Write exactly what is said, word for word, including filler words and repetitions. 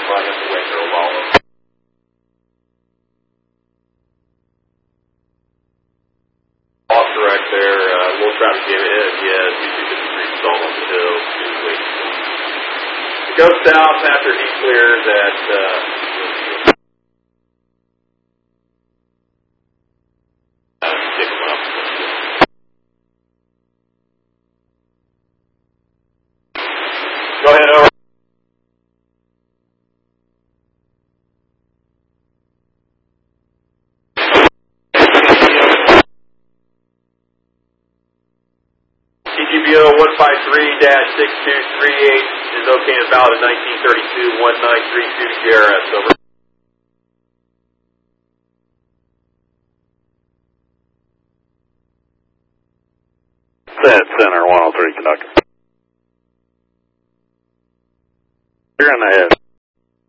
front of the window wall. Off direct there, uh, we'll try to get it. Yeah, two two fifty-three stall on the hill. Go south after he clears at, uh, pick him up. Go ahead, over. T G B O one five three dash six two three eight is okay and valid at nineteen thirty-two one nine three two G R S, over. Set center one oh three, conductor. You're in the head.